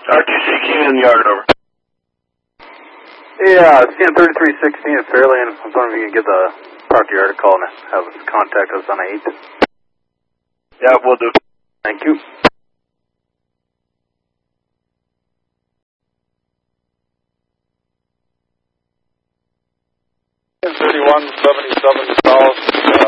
RTC Keenan Yard, over. Yeah, CN 3316 at Fairlane. I was wondering if you could give the park yard a call and have us contact us on 8. Yeah, we'll do. Thank you. $3177